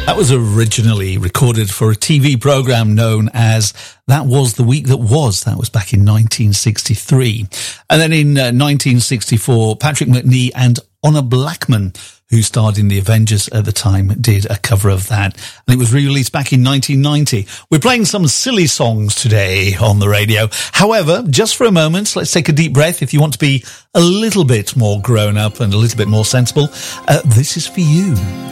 That was originally recorded for a TV programme known as That Was the Week That Was. That was back in 1963. And then in 1964, Patrick Macnee and Honor Blackman, who starred in The Avengers at the time, did a cover of that. And it was re-released back in 1990. We're playing some silly songs today on the radio. However, just for a moment, let's take a deep breath. If you want to be a little bit more grown up and a little bit more sensible, this is for you.